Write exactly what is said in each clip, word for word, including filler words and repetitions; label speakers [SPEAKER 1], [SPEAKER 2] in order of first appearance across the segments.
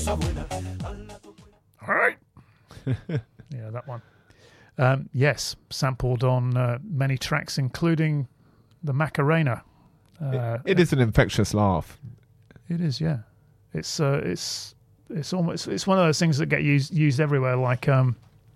[SPEAKER 1] All right. Yeah, that one. Um, yes, sampled on uh, many tracks, including the Macarena. Uh,
[SPEAKER 2] it, it is an infectious laugh.
[SPEAKER 1] It is, yeah. It's uh, it's it's almost it's one of those things that get used used everywhere. Like um,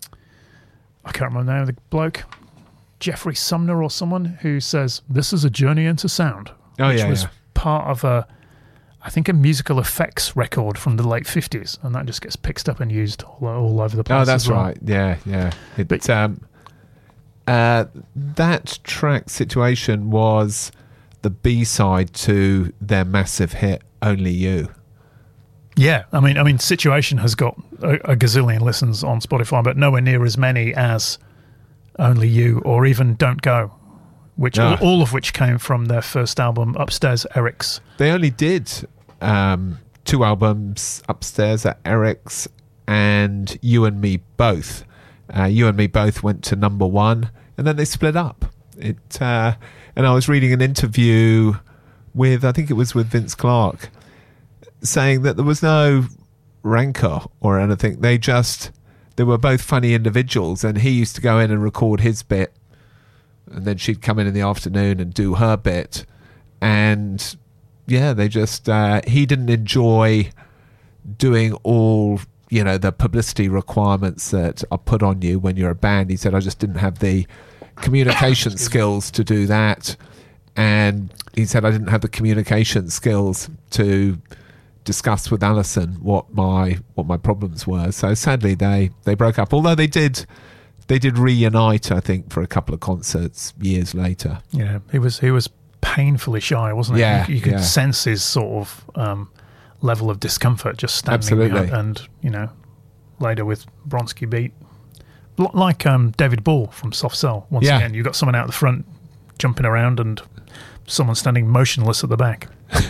[SPEAKER 1] I can't remember the name of the bloke, Jeffrey Sumner or someone, who says this is a journey into sound,
[SPEAKER 2] oh,
[SPEAKER 1] which
[SPEAKER 2] yeah,
[SPEAKER 1] was
[SPEAKER 2] yeah.
[SPEAKER 1] part of a, I think, a musical effects record from the late fifties, and that just gets picked up and used all, all over the place.
[SPEAKER 2] Oh, that's
[SPEAKER 1] as well.
[SPEAKER 2] right. Yeah, yeah. It,
[SPEAKER 1] But-
[SPEAKER 2] um, uh, that track Situation was the B-side to their massive hit Only You.
[SPEAKER 1] Yeah, I mean, I mean, Situation has got a, a gazillion listens on Spotify, but nowhere near as many as Only You or even Don't Go, which
[SPEAKER 2] Ah.
[SPEAKER 1] all, all of which came from their first album, Upstairs Eric's.
[SPEAKER 2] They only did um, two albums, Upstairs at Eric's and You and Me Both. Uh, you and Me Both went to number one, and then they split up. It uh, and I was reading an interview with, I think it was with Vince Clarke, saying that there was no rancor or anything. They just, they were both funny individuals, and he used to go in and record his bit, and then she'd come in in the afternoon and do her bit. And yeah, they just, uh, he didn't enjoy doing all, you know, the publicity requirements that are put on you when you're a band. He said, I just didn't have the communication skills to do that. And he said, I didn't have the communication skills to discuss with Alison what my what my problems were. So sadly, they they broke up. Although they did they did reunite, I think, for a couple of concerts years later.
[SPEAKER 1] Yeah, he was he was painfully shy, wasn't he?
[SPEAKER 2] Yeah,
[SPEAKER 1] you, you could
[SPEAKER 2] yeah.
[SPEAKER 1] sense his sort of um, level of discomfort just standing
[SPEAKER 2] Absolutely.
[SPEAKER 1] behind, and you know, later with Bronski Beat, L- like um, David Ball from Soft Cell. Once
[SPEAKER 2] Yeah.
[SPEAKER 1] again, you've got someone out the front jumping around and someone standing motionless at the back.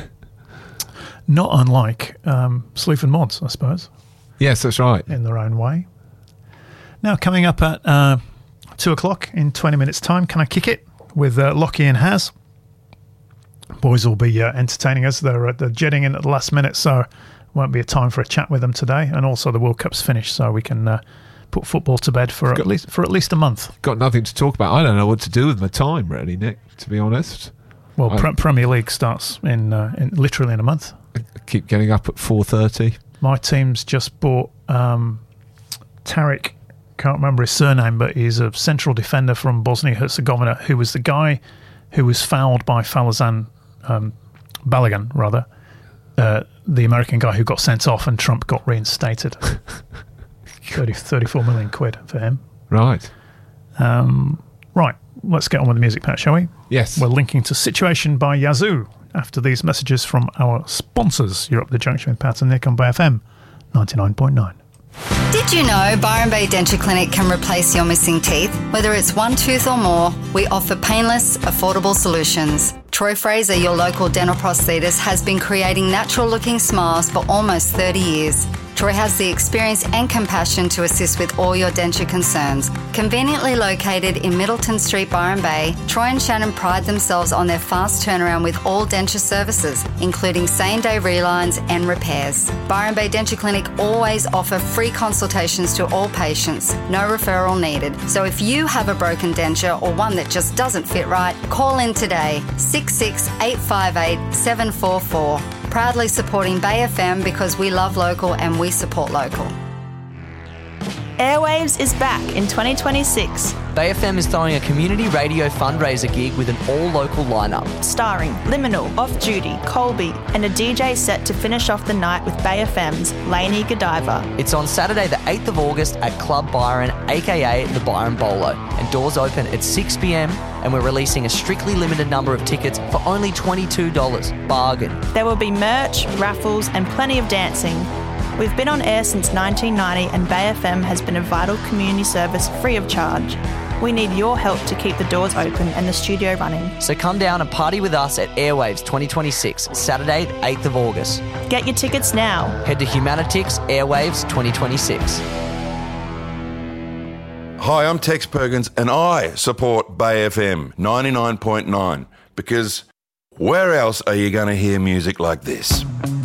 [SPEAKER 1] Not unlike um, Sleaf and Mods, I suppose,
[SPEAKER 2] Yes, that's right.
[SPEAKER 1] in their own way. Now, coming up at uh, two o'clock in twenty minutes' time, Can I Kick It? With uh, Lockie and Haz. Boys will be uh, entertaining us. They're, uh, they're jetting in at the last minute, so won't be a time for a chat with them today. And also the World Cup's finished, so we can uh, put football to bed for
[SPEAKER 2] Got-
[SPEAKER 1] at least for at least a month.
[SPEAKER 2] Got nothing to talk about. I don't know what to do with my time, really, Nick, to be honest.
[SPEAKER 1] Well,
[SPEAKER 2] I-
[SPEAKER 1] pre- Premier League starts in, uh, in literally in a month.
[SPEAKER 2] I keep getting up at four thirty.
[SPEAKER 1] My team's just bought um, Tariq, can't remember his surname, but he's a central defender from Bosnia-Herzegovina who was the guy who was fouled by Falazan um, Balogun, rather, uh, the American guy who got sent off and Trump got reinstated. thirty, thirty-four million quid for him.
[SPEAKER 2] Right.
[SPEAKER 1] Um, right, let's get on with the music, Pat, shall we?
[SPEAKER 2] Yes.
[SPEAKER 1] We're linking to Situation by Yazoo after these messages from our sponsors. You're up the junction with Pat and Nick on Bay F M ninety-nine point nine.
[SPEAKER 3] Did you know Byron Bay Denture Clinic can replace your missing teeth? Whether it's one tooth or more, we offer painless, affordable solutions. Troy Fraser, your local dental prosthetist, has been creating natural-looking smiles for almost thirty years. Troy has the experience and compassion to assist with all your denture concerns. Conveniently located in Middleton Street, Byron Bay, Troy and Shannon pride themselves on their fast turnaround with all denture services, including same-day relines and repairs. Byron Bay Denture Clinic always offer free consultations to all patients, no referral needed. So if you have a broken denture or one that just doesn't fit right, call in today, six six eight five eight seven four four. Proudly supporting Bay F M because we love local and we support local.
[SPEAKER 4] Airwaves is back in twenty twenty-six,
[SPEAKER 5] Bay F M is throwing a community radio fundraiser gig with an all-local lineup.
[SPEAKER 4] starring Liminal, Off Duty, Colby, and a D J set to finish off the night with Bay F M's Lainey Godiva.
[SPEAKER 5] It's on Saturday the eighth of August at Club Byron, aka the Byron Bolo, and doors open at six p.m, and we're releasing a strictly limited number of tickets for only twenty-two dollars. Bargain.
[SPEAKER 4] There will be merch, raffles, and plenty of dancing. We've been on air since nineteen ninety, and Bay F M has been a vital community service free of charge. We need your help to keep the doors open and the studio running.
[SPEAKER 5] So come down and party with us at Airwaves twenty twenty-six, Saturday the eighth of August.
[SPEAKER 4] Get your tickets now.
[SPEAKER 5] Head to Humanitix Airwaves twenty twenty-six.
[SPEAKER 6] Hi, I'm Tex Perkins and I support Bay F M ninety-nine point nine because where else are you going to hear music like this?